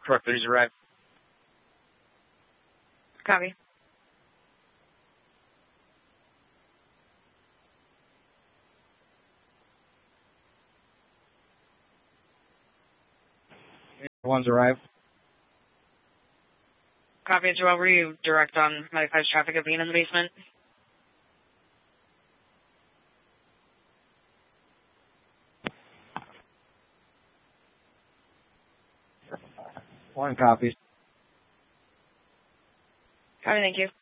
Truck 30's arrived. Copy. One's arrived. Copy, Joel. Were you direct on 95's traffic of being in the basement? One copy. Copy, thank you.